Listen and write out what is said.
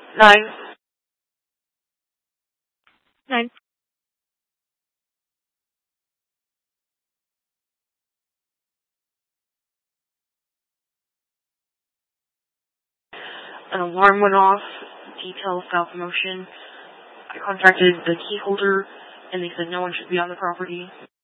9. 9. An alarm went off. Details south motion. I contacted the key holder, and they said no one should be on the property.